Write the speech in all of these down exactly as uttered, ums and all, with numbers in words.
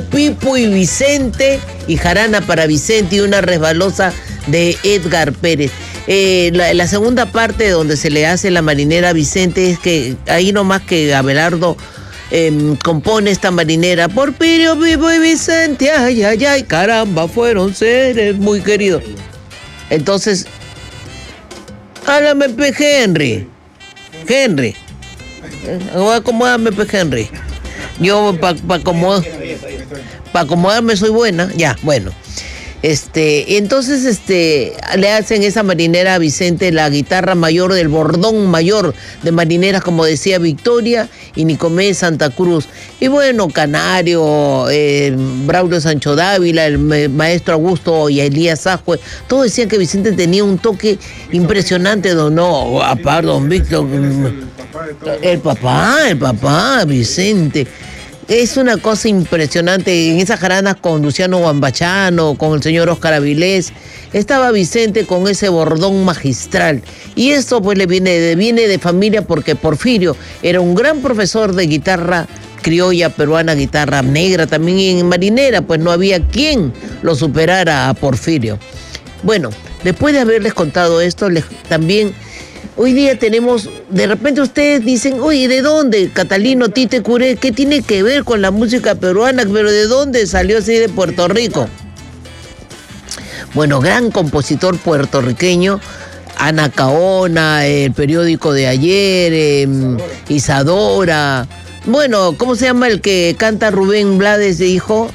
Pipo y Vicente, y jarana para Vicente, y una resbalosa de Edgar Pérez. Eh, la, la segunda parte donde se le hace la marinera a Vicente es que ahí nomás que Abelardo eh, compone esta marinera. Porfirio, Pipo y Vicente, ay, ay, ay, caramba, fueron seres muy queridos. Entonces, háblame, pe, Henry. Henry. Acomódame, pe, Henry. Yo, para pa acomod pa acomodarme, soy buena. Ya, bueno. Este, entonces, este, le hacen esa marinera a Vicente, la guitarra mayor del bordón mayor de marineras, como decía Victoria y Nicomé Santa Cruz. Y bueno, Canario, eh, Braulio Sancho Dávila, el maestro Augusto y Elías Ajue, todos decían que Vicente tenía un toque impresionante. No, aparte, don Víctor, el papá, el papá, Vicente. Es una cosa impresionante. En esas jaranas con Luciano Guambachano, con el señor Óscar Avilés, estaba Vicente con ese bordón magistral. Y esto pues le viene de, viene de familia, porque Porfirio era un gran profesor de guitarra criolla peruana, guitarra negra, también en marinera, pues no había quien lo superara a Porfirio. Bueno, después de haberles contado esto, les, también... Hoy día tenemos, de repente ustedes dicen, oye, ¿de dónde? Catalino Tite Curé, ¿qué tiene que ver con la música peruana? Pero ¿de dónde salió así? De Puerto Rico. Bueno, gran compositor puertorriqueño, Ana Caona, el periódico de ayer, eh, Isadora. Bueno, ¿cómo se llama el que canta Rubén Blades de hijo?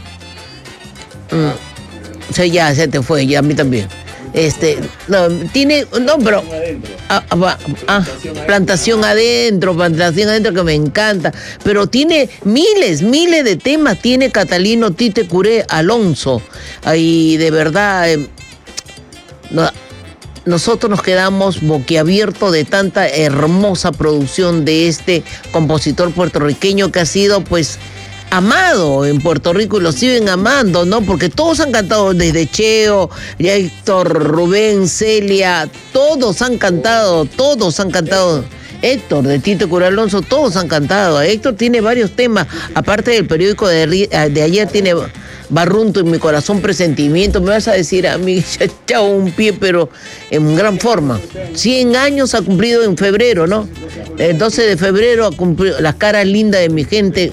Mm, o sea, ya, se te fue, ya a mí también. Este, no, tiene, no, pero, ah, ah, ah, plantación adentro, plantación adentro, que me encanta, pero tiene miles, miles de temas, tiene Catalino Tite Curé Alonso, y de verdad, eh, no, nosotros nos quedamos boquiabiertos de tanta hermosa producción de este compositor puertorriqueño que ha sido, pues, amado en Puerto Rico, y lo siguen amando, ¿no? Porque todos han cantado, desde Cheo, Héctor, Rubén, Celia, todos han cantado, todos han cantado. Héctor, de Tite Curé Alonso, todos han cantado. Héctor tiene varios temas, aparte del periódico de, de ayer, tiene Barrunto en mi corazón, Presentimiento. Me vas a decir a mí, ya echado un pie, pero en gran forma. cien años ha cumplido en febrero, ¿no? El doce de febrero ha cumplido Las caras lindas de mi gente.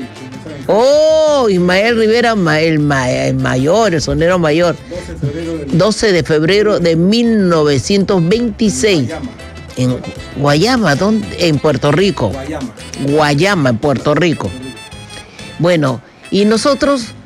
Oh, Ismael Rivera, el, el mayor, el sonero mayor. doce de febrero de mil novecientos veintiséis. En Guayama, ¿dónde? En Puerto Rico. Guayama. Guayama, en Puerto Rico. Bueno, y nosotros